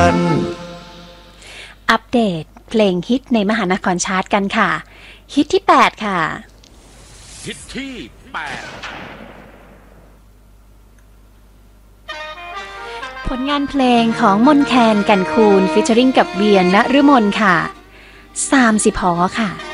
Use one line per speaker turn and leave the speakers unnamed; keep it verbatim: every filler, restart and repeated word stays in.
น
อัปเดตเพลงฮิตในมหานครชาร์ตกันค่ะฮิตที่แปดค่ะ
ฮิตที่แปด
ผลงานเพลงของมนแคน กันคูลฟีเจอริ่งกับเวียน นฤมลค่ะสามสิบหอค่ะ